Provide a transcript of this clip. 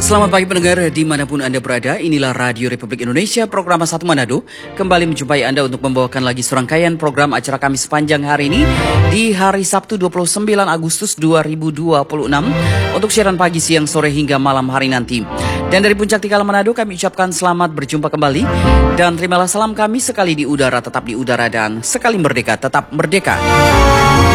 Selamat pagi pendengar dimanapun Anda berada. Inilah Radio Republik Indonesia, program Satu Manado. Kembali menjumpai Anda untuk membawakan lagi serangkaian program acara kami sepanjang hari ini di hari Sabtu 29 Agustus 2026 untuk siaran pagi, siang, sore hingga malam hari nanti. Dan dari Puncak Tikala Manado kami ucapkan selamat berjumpa kembali. Dan terimalah salam kami, sekali di udara tetap di udara dan sekali merdeka tetap merdeka.